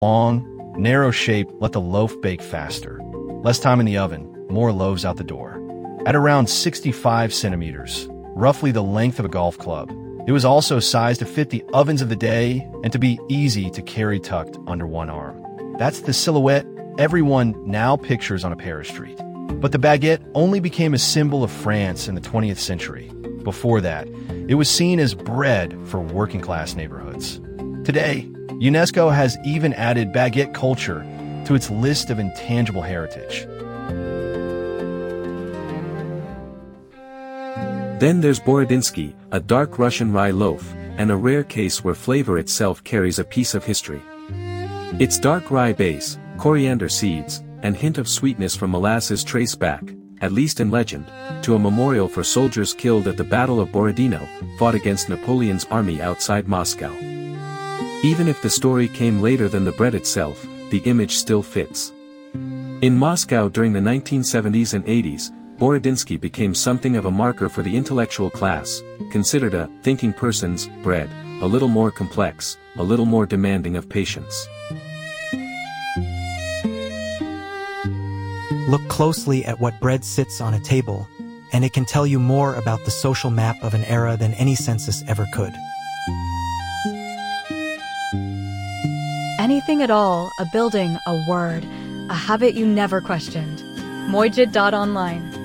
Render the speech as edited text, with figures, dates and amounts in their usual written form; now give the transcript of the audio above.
Long, narrow shape let the loaf bake faster. Less time in the oven, more loaves out the door. At around 65 centimeters, roughly the length of a golf club, it was also sized to fit the ovens of the day and to be easy to carry tucked under one arm. That's the silhouette everyone now pictures on a Paris street. But the baguette only became a symbol of France in the 20th century. Before that, it was seen as bread for working-class neighborhoods. Today, UNESCO has even added baguette culture to its list of intangible heritage. Then there's Borodinsky, a dark Russian rye loaf, and a rare case where flavor itself carries a piece of history. Its dark rye base, coriander seeds, and hint of sweetness from molasses trace back, at least in legend, to a memorial for soldiers killed at the Battle of Borodino, fought against Napoleon's army outside Moscow. Even if the story came later than the bread itself, the image still fits. In Moscow during the 1970s and 80s, Borodinsky became something of a marker for the intellectual class, considered a thinking person's bread, a little more complex, a little more demanding of patience. Look closely at what bread sits on a table, and it can tell you more about the social map of an era than any census ever could. Anything at all, a building, a word, a habit you never questioned. Moijid.online.